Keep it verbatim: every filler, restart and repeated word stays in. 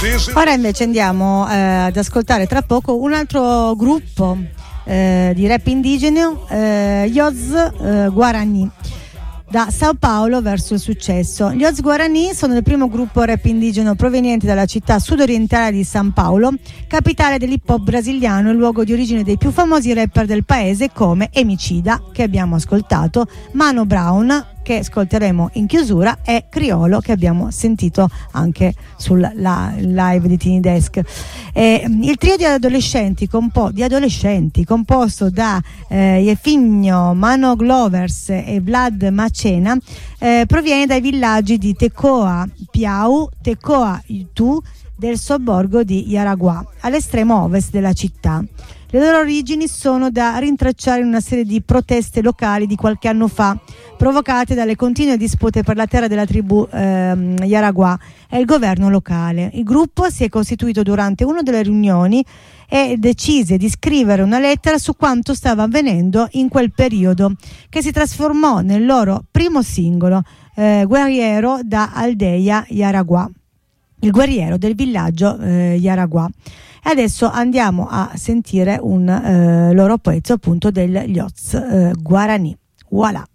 Ora invece andiamo eh, ad ascoltare tra poco un altro gruppo eh, di rap indigeno, eh, gli Oz eh, Guarani, da Sao Paulo verso il successo. Gli Oz Guarani sono il primo gruppo rap indigeno proveniente dalla città sudorientale di San Paolo, capitale dell'hip hop brasiliano e luogo di origine dei più famosi rapper del paese come Emicida, che abbiamo ascoltato, Mano Brown, che ascolteremo in chiusura, e Criolo, che abbiamo sentito anche sul la, live di Tiny Desk. Eh, il trio di adolescenti, compo- di adolescenti composto da eh, Jefigno, Mano Glovers e Vlad Macena eh, proviene dai villaggi di Tecoa Piau, Tecoa Itu del sobborgo di Jaraguá, all'estremo ovest della città. Le loro origini sono da rintracciare in una serie di proteste locali di qualche anno fa, provocate dalle continue dispute per la terra della tribù ehm, Jaraguá e il governo locale. Il gruppo si è costituito durante una delle riunioni e decise di scrivere una lettera su quanto stava avvenendo in quel periodo, che si trasformò nel loro primo singolo, eh, Guerriero da Aldeia Jaraguá, il guerriero del villaggio eh, Jaraguá. E adesso andiamo a sentire un eh, loro pezzo appunto degli Oz eh, Guarani. Voilà.